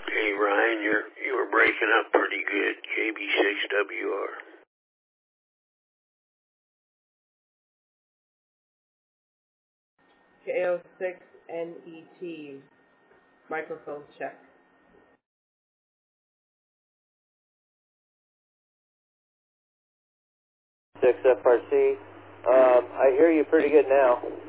Hey Ryan, you were breaking up pretty good. KB6WR. KO6NET. Microphone check. 6FRC. I hear you pretty good now.